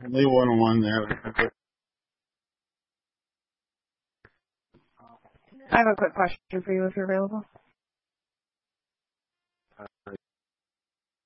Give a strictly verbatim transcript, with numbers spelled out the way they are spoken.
Only one-on-one there. I have a quick question for you if you're available.